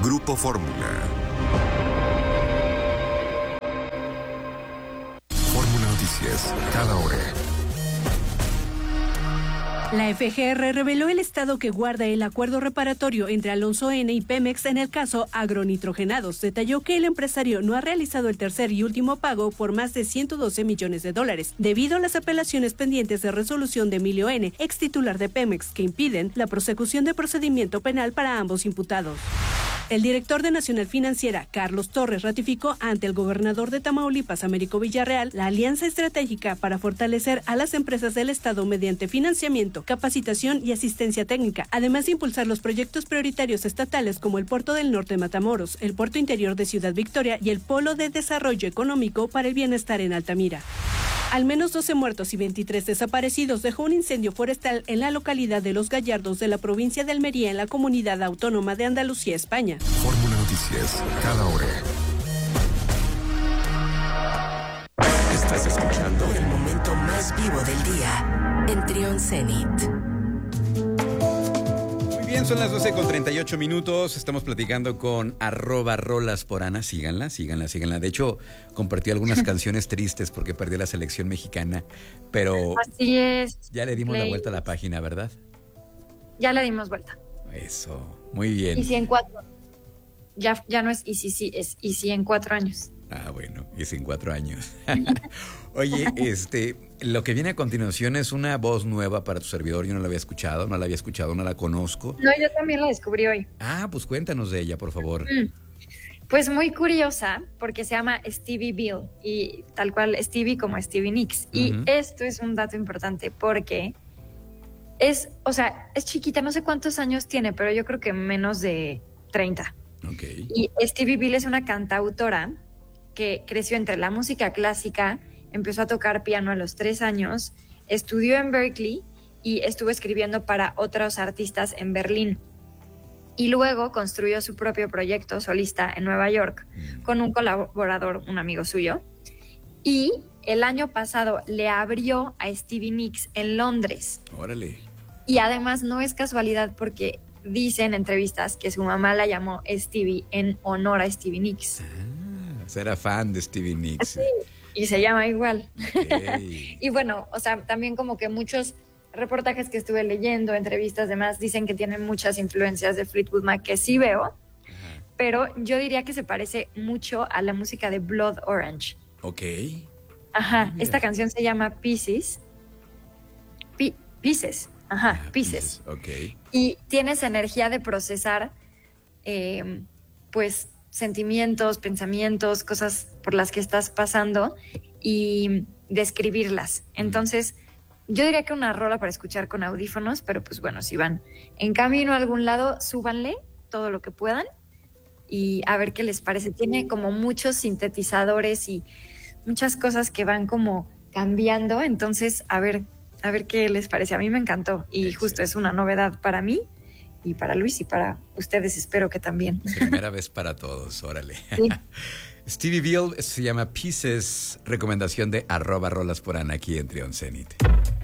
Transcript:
Grupo Fórmula. Fórmula Noticias, cada hora. La FGR reveló el estado que guarda el acuerdo reparatorio entre Alonso N y Pemex en el caso Agronitrogenados. Detalló que el empresario no ha realizado el tercer y último pago por más de $112 millones, debido a las apelaciones pendientes de resolución de Emilio N., ex titular de Pemex, que impiden la prosecución de procedimiento penal para ambos imputados. El director de Nacional Financiera, Carlos Torres, ratificó ante el gobernador de Tamaulipas, Américo Villarreal, la alianza estratégica para fortalecer a las empresas del Estado mediante financiamiento, capacitación y asistencia técnica, además de impulsar los proyectos prioritarios estatales como el Puerto del Norte de Matamoros, el Puerto Interior de Ciudad Victoria y el Polo de Desarrollo Económico para el Bienestar en Altamira. Al menos 12 muertos y 23 desaparecidos dejó un incendio forestal en la localidad de Los Gallardos de la provincia de Almería, en la comunidad autónoma de Andalucía, España. Fórmula Noticias, cada hora. Estás escuchando el momento más vivo del día en Trión Zenit. Bien, son las 12:38. Estamos platicando con @rolasporana. Síganla. De hecho, compartió algunas canciones tristes porque perdió la selección mexicana, pero así es. Ya le dimos la vuelta a la página, ¿verdad? Ya le dimos vuelta. Eso, muy bien. Y si en 4, ya no es y si es y si en 4 años. Ah, bueno, y si en 4 años. Oye, lo que viene a continuación es una voz nueva para tu servidor. Yo no la había escuchado, no la conozco. No, yo también la descubrí hoy. Ah, pues cuéntanos de ella, por favor. Pues muy curiosa, porque se llama Stevie Bill, y tal cual Stevie como Stevie Nicks. Y esto es un dato importante, porque es chiquita, no sé cuántos años tiene, pero yo creo que menos de 30. Okay. Y Stevie Bill es una cantautora que creció entre la música clásica, empezó a tocar piano a los 3 años, estudió en Berkeley y estuvo escribiendo para otros artistas en Berlín. Y luego construyó su propio proyecto solista en Nueva York con un colaborador, un amigo suyo. Y el año pasado le abrió a Stevie Nicks en Londres. Órale. Y además no es casualidad porque dice en entrevistas que su mamá la llamó Stevie en honor a Stevie Nicks. Era fan de Stevie Nicks. Sí, y se llama igual. Okay. Y bueno, también como que muchos reportajes que estuve leyendo, entrevistas, demás, dicen que tienen muchas influencias de Fleetwood Mac, que sí veo, pero yo diría que se parece mucho a la música de Blood Orange. Ok. Ajá, esta canción se llama Pieces. Pieces. Ajá, Pieces. Ok. Y tiene esa energía de procesar, pues, sentimientos, pensamientos, cosas por las que estás pasando y describirlas. Entonces, yo diría que una rola para escuchar con audífonos, pero pues bueno, si van en camino a algún lado, súbanle todo lo que puedan y a ver qué les parece. Tiene como muchos sintetizadores y muchas cosas que van como cambiando, entonces a ver qué les parece. A mí me encantó y justo es una novedad para mí y para Luis y para ustedes, espero que también. Primera vez para todos, órale. Sí. Stevie Bill se llama Pieces, recomendación de @rolasporana aquí en Trión Zenit.